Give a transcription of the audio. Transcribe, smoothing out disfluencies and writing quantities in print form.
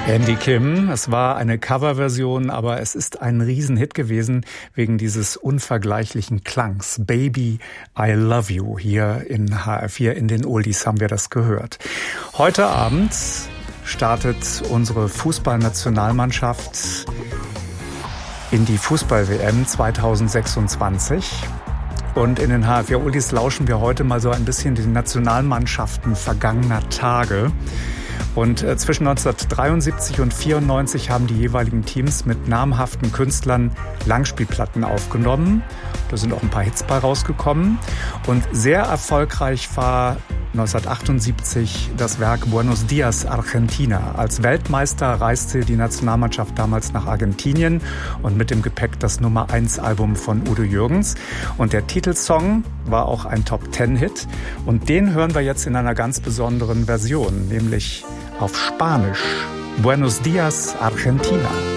Andy Kim, es war eine Coverversion, aber es ist ein Riesenhit gewesen wegen dieses unvergleichlichen Klangs. Baby, I Love You. Hier in HR4 in den Oldies haben wir das gehört. Heute Abend startet unsere Fußballnationalmannschaft in die Fußball-WM 2026. Und in den HR4 Oldies lauschen wir heute mal so ein bisschen den Nationalmannschaften vergangener Tage. Und zwischen 1973 und 1994 haben die jeweiligen Teams mit namhaften Künstlern Langspielplatten aufgenommen. Da sind auch ein paar Hits bei rausgekommen. Und sehr erfolgreich war 1978 das Werk Buenos Dias, Argentina. Als Weltmeister reiste die Nationalmannschaft damals nach Argentinien und mit dem Gepäck das Nummer-1-Album von Udo Jürgens. Und der Titelsong war auch ein Top-10-Hit. Und den hören wir jetzt in einer ganz besonderen Version, nämlich auf Spanisch. Buenos Dias, Argentina.